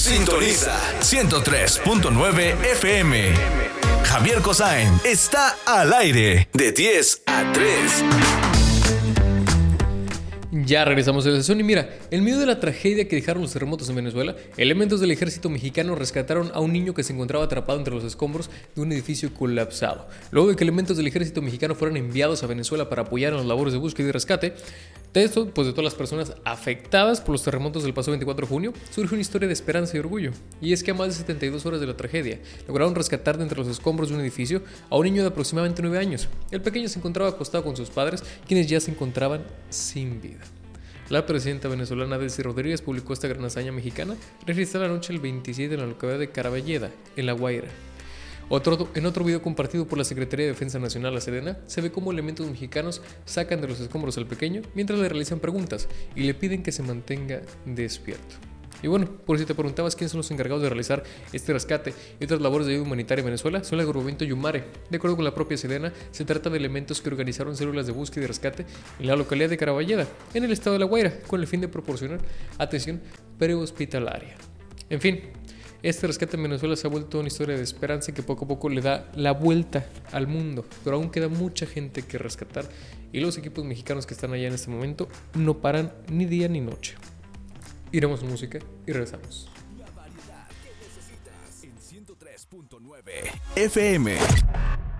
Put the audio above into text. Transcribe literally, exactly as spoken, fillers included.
Sintoniza ciento tres punto nueve F M. Javier Cosain está al aire de diez a tres. Ya regresamos a la sesión y mira, en medio de la tragedia que dejaron los terremotos en Venezuela, elementos del ejército mexicano rescataron a un niño que se encontraba atrapado entre los escombros de un edificio colapsado. Luego de que elementos del ejército mexicano fueron enviados a Venezuela para apoyar en las labores de búsqueda y rescate, de esto, pues de todas las personas afectadas por los terremotos del pasado veinticuatro de junio, surge una historia de esperanza y orgullo. Y es que a más de setenta y dos horas de la tragedia, lograron rescatar de entre los escombros de un edificio a un niño de aproximadamente nueve años. El pequeño se encontraba acostado con sus padres, quienes ya se encontraban sin vida. La presidenta venezolana Delcy Rodríguez publicó esta gran hazaña mexicana registrada la noche del veintisiete en la localidad de Caraballeda, en La Guaira. Otro, en otro video compartido por la Secretaría de Defensa Nacional, la Sedena, se ve cómo elementos mexicanos sacan de los escombros al pequeño mientras le realizan preguntas y le piden que se mantenga despierto. Y bueno, por si te preguntabas quiénes son los encargados de realizar este rescate y otras labores de ayuda humanitaria en Venezuela, son el agrupamiento Yumare. De acuerdo con la propia Sedena, se trata de elementos que organizaron células de búsqueda y rescate en la localidad de Caraballeda, en el estado de La Guaira, con el fin de proporcionar atención prehospitalaria. En fin, este rescate en Venezuela se ha vuelto una historia de esperanza que poco a poco le da la vuelta al mundo, pero aún queda mucha gente que rescatar y los equipos mexicanos que están allá en este momento no paran ni día ni noche. Iremos a música y regresamos. La variedad que necesitas en ciento tres punto nueve F M.